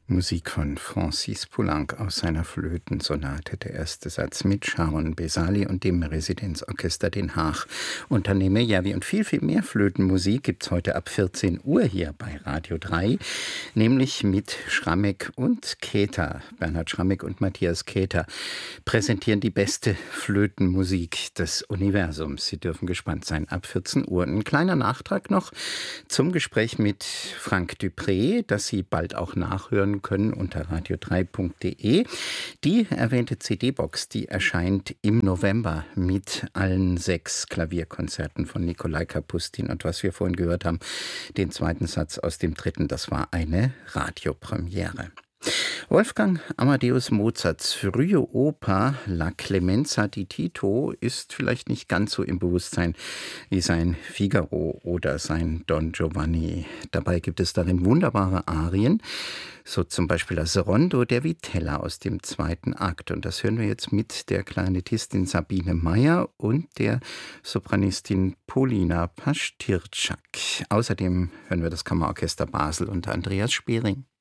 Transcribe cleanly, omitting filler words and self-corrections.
Musik von Francis Poulenc aus seiner Flötensonate, der erste Satz mit Sharon Besali und dem Residenzorchester Den Haag. Unter Nemejavi und viel, viel mehr Flötenmusik gibt es heute ab 14 Uhr hier bei Radio 3, nämlich mit Schrammeck und Keter. Bernhard Schrammeck und Matthias Keter präsentieren die beste Flötenmusik des Universums. Sie dürfen gespannt sein, ab 14 Uhr. Ein kleiner Nachtrag noch zum Gespräch mit Frank Dupré, das Sie bald auch nachhören können unter radio3.de. Die erwähnte CD-Box, die erscheint im November mit allen 6 Klavierkonzerten von Nikolai Kapustin. Und was wir vorhin gehört haben, den zweiten Satz aus dem dritten, das war eine Radiopremiere. Wolfgang Amadeus Mozarts frühe Oper La Clemenza di Tito ist vielleicht nicht ganz so im Bewusstsein wie sein Figaro oder sein Don Giovanni. Dabei gibt es darin wunderbare Arien, so zum Beispiel das Rondo der Vitella aus dem zweiten Akt. Und das hören wir jetzt mit der Klarinettistin Sabine Meyer und der Sopranistin Polina Pastyrczak. Außerdem hören wir das Kammerorchester Basel unter Andreas Spering.